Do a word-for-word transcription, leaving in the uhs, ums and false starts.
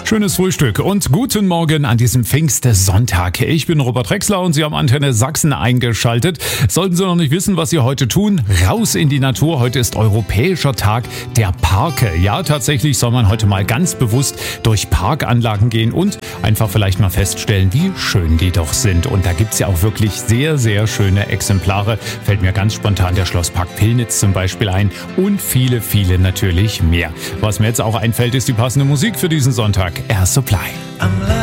Schönes Frühstück und guten Morgen an diesem Pfingstsonntag. Ich bin Robert Rexler und Sie haben Antenne Sachsen eingeschaltet. Sollten Sie noch nicht wissen, was Sie heute tun, raus in die Natur. Heute ist Europäischer Tag der Parke. Ja, tatsächlich soll man heute mal ganz bewusst durch Parkanlagen gehen und einfach vielleicht mal feststellen, wie schön die doch sind. Und da gibt's ja auch wirklich sehr, sehr schöne Exemplare. Fällt mir ganz spontan der Schlosspark Pillnitz zum Beispiel ein und viele, viele natürlich mehr. Was mir jetzt auch einfällt, ist die passende Musik für diesen Sonntag. Air Supply.